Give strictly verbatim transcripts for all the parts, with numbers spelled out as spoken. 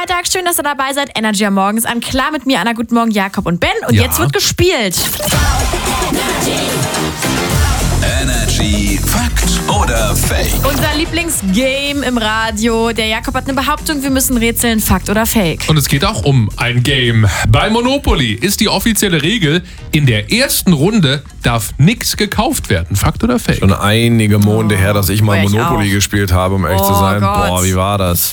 Freitag. Schön, dass ihr dabei seid. Energy am Morgen ist an. Klar mit mir, Anna. Guten Morgen, Jakob und Ben. Und Ja. jetzt wird gespielt. Energy Fakt oder Fake? Unser Lieblingsgame im Radio. Der Jakob hat eine Behauptung, wir müssen rätseln, Fakt oder Fake. Und es geht auch um ein Game. Bei Monopoly ist die offizielle Regel, in der ersten Runde darf nichts gekauft werden. Fakt oder Fake? Schon einige Monde her, dass ich mal Oh, ich Monopoly auch. gespielt habe, um ehrlich Oh zu sein. Gott. Boah, wie war das?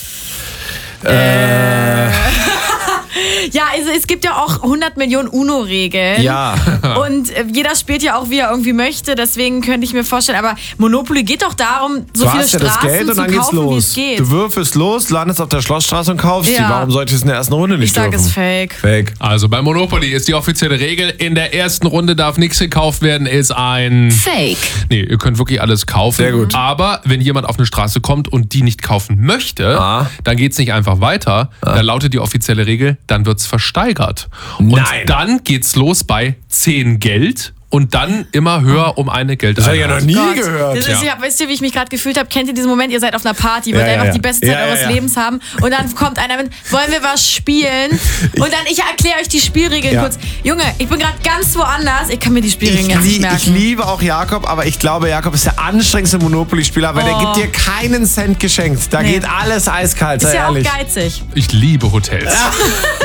Ja, also es gibt ja auch hundert Millionen UNO-Regeln. Ja. Und äh, jeder spielt ja auch, wie er irgendwie möchte. Deswegen könnte ich mir vorstellen, aber Monopoly geht doch darum, so Du viele hast ja das Straßen Geld und zu dann geht's kaufen, wie es los. geht. Du würfelst los, landest auf der Schlossstraße und kaufst Ja. die. Warum sollte ich es in der ersten Runde nicht Ich sage dürfen? es Fake. Fake. Also bei Monopoly ist die offizielle Regel, in der ersten Runde darf nichts gekauft werden, ist ein... Fake. Nee, ihr könnt wirklich alles kaufen. Sehr gut. Aber wenn jemand auf eine Straße kommt und die nicht kaufen möchte, Ah. dann geht's nicht einfach weiter. Da lautet die offizielle Regel, dann wird's versteigert. Und Nein. dann geht's los bei zehn Geld und dann immer höher um eine Das habe ich ja noch Geldeinheit. nie gehört. Das ist, ja. Wisst ihr, wie ich mich gerade gefühlt habe? Kennt ihr diesen Moment, ihr seid auf einer Party, wollt Ja, ja, einfach ja. die beste Zeit Ja, ja, eures ja. Lebens haben und dann kommt einer mit, wollen wir was spielen? Und dann, ich erkläre euch die Spielregeln Ja. kurz. Junge, ich bin gerade ganz woanders, ich kann mir die Spielregeln Ich, jetzt nicht lie merken. ich liebe auch Jakob, aber ich glaube, Jakob ist der anstrengendste Monopoly-Spieler, weil der Oh. gibt dir keinen Cent geschenkt. Da Nee. geht alles eiskalt, sei Ist ja ehrlich. auch geizig. Ich liebe Hotels.